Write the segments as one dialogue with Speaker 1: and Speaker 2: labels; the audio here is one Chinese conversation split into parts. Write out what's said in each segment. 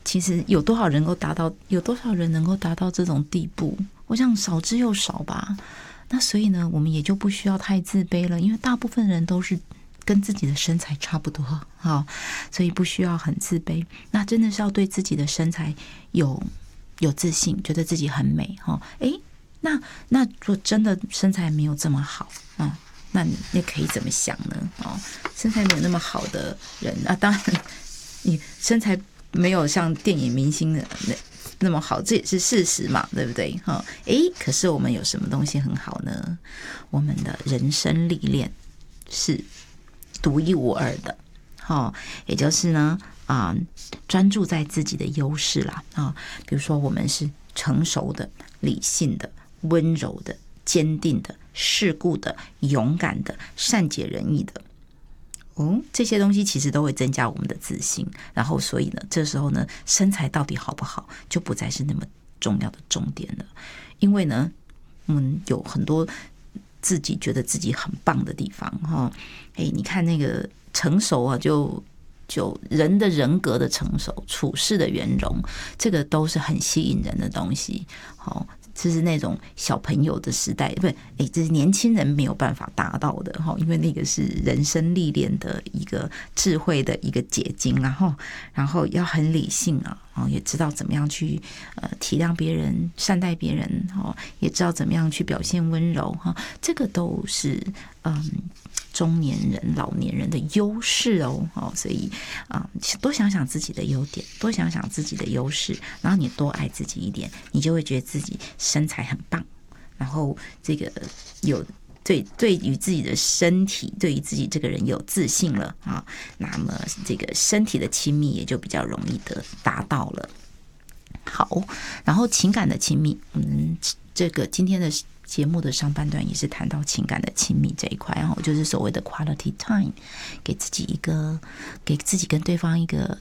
Speaker 1: 其实有多少人能够达到这种地步？我想少之又少吧。那所以呢，我们也就不需要太自卑了，因为大部分人都是跟自己的身材差不多，所以不需要很自卑。那真的是要对自己的身材有自信，觉得自己很美。那如果真的身材没有这么好，那你可以怎么想呢？身材没有那么好的人当然你身材没有像电影明星的那么好，这也是事实嘛，对不对？可是我们有什么东西很好呢？我们的人生历练是独一无二的，也就是呢，专注在自己的优势啦，比如说我们是成熟的、理性的、温柔的、坚定的、世故的、勇敢的、善解人意的。这些东西其实都会增加我们的自信，然后所以呢，这时候呢，身材到底好不好就不再是那么重要的重点了，因为呢，我们有很多自己觉得自己很棒的地方你看那个成熟就人的人格的成熟，处事的圆融，这个都是很吸引人的东西。这是那种小朋友的时代，这是年轻人没有办法达到的，因为那个是人生历练的一个智慧的一个结晶，然后要很理性也知道怎么样去体谅别人、善待别人，也知道怎么样去表现温柔，这个都是中年人、老年人的优势所以多想想自己的优点，多想想自己的优势，然后你多爱自己一点，你就会觉得自己身材很棒，然后这个有对于自己的身体，对于自己这个人有自信了那么这个身体的亲密也就比较容易的达到了。好，然后情感的亲密，这个今天的节目的上半段也是谈到情感的亲密这一块，就是所谓的 quality time， 给自己跟对方一个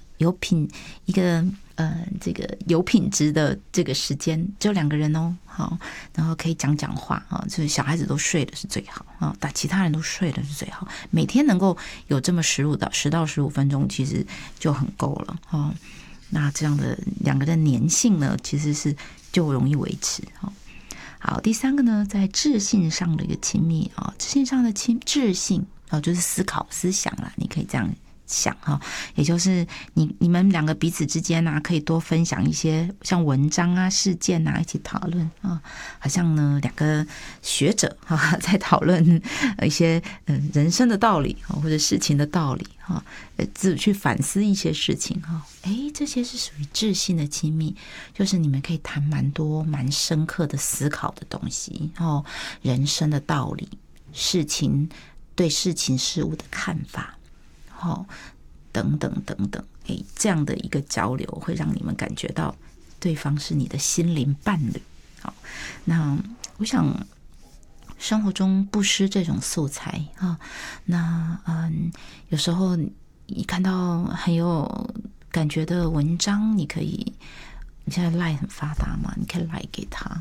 Speaker 1: 这个有品质的这个时间，只有2个人然后可以讲话就是小孩子都睡了是最好但其他人都睡了是最好，每天能够有这么10到15分钟，其实就很够了那这样的2个人的粘性呢，其实是就容易维持好，第3个呢，在智性上的一个亲密智性上的智性就是思考思想啦，你可以这样想也就是你们2个彼此之间可以多分享一些像文章事件一起讨论好像呢2个学者在讨论一些人生的道理或者事情的道理自己去反思一些事情这些是属于智性的亲密，就是你们可以谈蛮多蛮深刻的思考的东西人生的道理，对事情事物的看法等等等等这样的一个交流会让你们感觉到对方是你的心灵伴侣那我想生活中不失这种素材那有时候你看到很有感觉的文章，你现在 LINE 很发达嘛，你可以 LINE 给他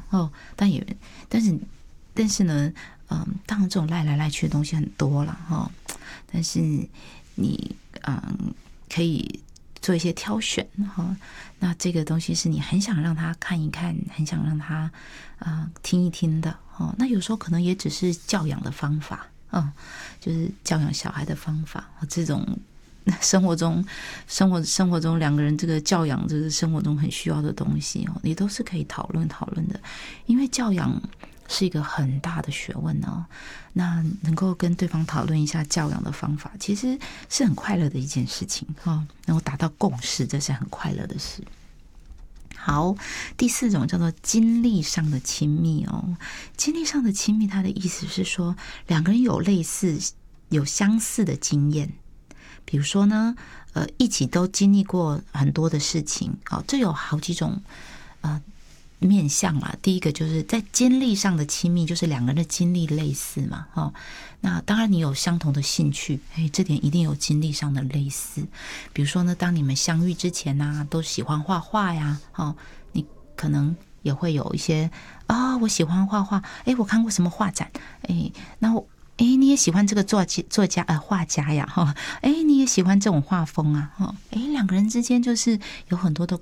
Speaker 1: 但是呢当然这种赖来赖去的东西很多了但是你可以做一些挑选那这个东西是你很想让他看一看，很想让他听一听的那有时候可能也只是教养的方法就是教养小孩的方法这种生活中2个人这个教养，这个生活中很需要的东西也都是可以讨论的，因为教养是一个很大的学问那能够跟对方讨论一下教养的方法，其实是很快乐的一件事情能够达到共识，这是很快乐的事。好，第4种叫做经历上的亲密经历上的亲密，它的意思是说2个人有相似的经验，比如说呢一起都经历过很多的事情这有好几种面向啦。第一个就是在经历上的亲密，就是2个人的经历类似嘛那当然你有相同的兴趣这点一定有经历上的类似。比如说呢，当你们相遇之前都喜欢画画呀你可能也会有一些我喜欢画画我看过什么画展那你也喜欢这个作家画家呀你也喜欢这种画风2个人之间就是有很多的